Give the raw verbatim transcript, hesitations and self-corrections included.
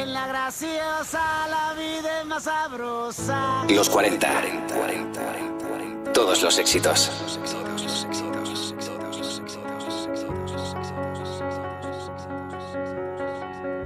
En la graciosa la vida es más sabrosa. Los cuarenta. Todos los éxitos.